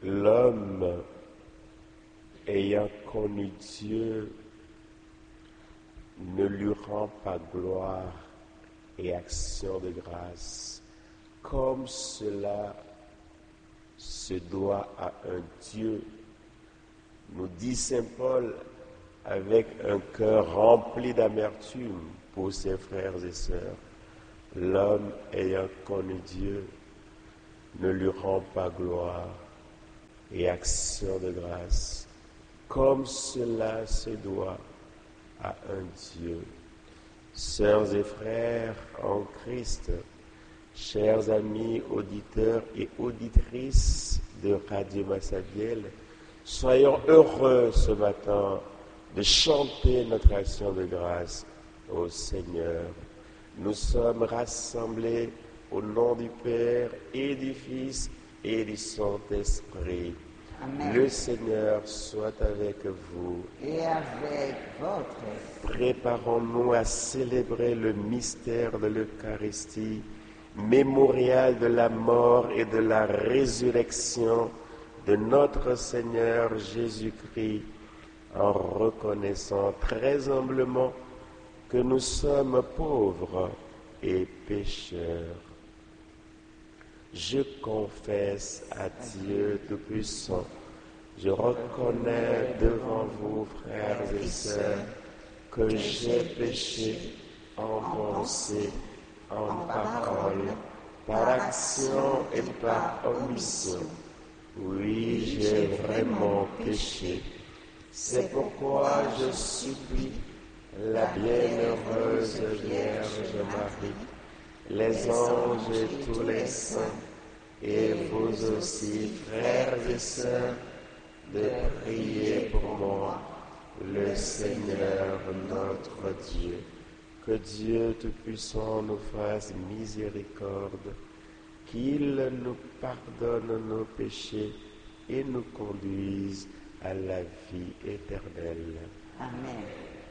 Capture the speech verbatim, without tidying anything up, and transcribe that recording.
L'homme, ayant connu Dieu, ne lui rend pas gloire et action de grâce, comme cela se doit à un Dieu, nous dit saint Paul, avec un cœur rempli d'amertume pour ses frères et sœurs. L'homme ayant connu Dieu ne lui rend pas gloire et action de grâce, comme cela se doit à un Dieu. Sœurs et frères en Christ, chers amis auditeurs et auditrices de Radio Massadiel, soyons heureux ce matin de chanter notre action de grâce au Seigneur. Nous sommes rassemblés au nom du Père et du Fils et du Saint-Esprit. Amen. Le Seigneur soit avec vous. Et avec votre. Préparons-nous à célébrer le mystère de l'Eucharistie, mémorial de la mort et de la résurrection de notre Seigneur Jésus-Christ, en reconnaissant très humblement que nous sommes pauvres et pécheurs. Je confesse à Dieu Tout-Puissant, je reconnais devant vous, frères et sœurs, que j'ai péché en pensée, en parole, par action et par omission. Oui, j'ai vraiment péché. C'est pourquoi je supplie la bienheureuse Vierge Marie, les anges et tous les saints, et vous aussi, frères et sœurs, de prier pour moi, le Seigneur notre Dieu. Que Dieu Tout-Puissant nous fasse miséricorde, qu'il nous pardonne nos péchés et nous conduise à la vie éternelle. Amen.